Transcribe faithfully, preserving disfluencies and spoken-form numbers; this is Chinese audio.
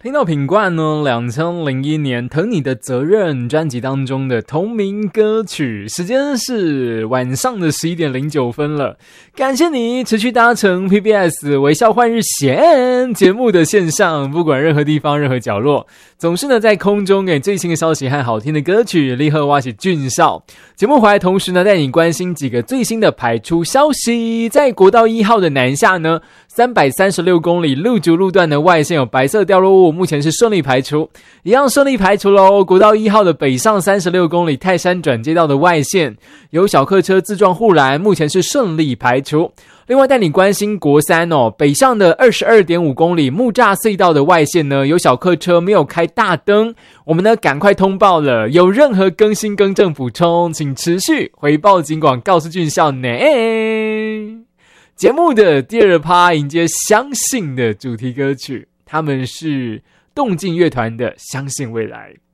听到品冠呢二零零一年疼你的责任专辑当中的同名歌曲，时间是晚上的十一点零九分了。感谢你持续搭乘 P B S 微笑换日线节目的线上，不管任何地方任何角落，总是呢在空中给最新的消息和好听的歌曲立刻挖起俊少。节目回来同时呢带你关心几个最新的排出消息。在国道一号的南下呢三百三十六公里路竹路段的外线有白色掉落物，目前是顺利排除，一样顺利排除咯。国道一号的北上三十六公里泰山转接道的外线有小客车自撞护栏，目前是顺利排除。另外带你关心国三哦，北上的 二十二点五公里木栅隧道的外线呢有小客车没有开大灯，我们呢赶快通报了，有任何更新更正补充请持续回报警广告诉俊孝呢。节目的第二趴迎接相信的主题歌曲，他们是动静乐团的相信未来。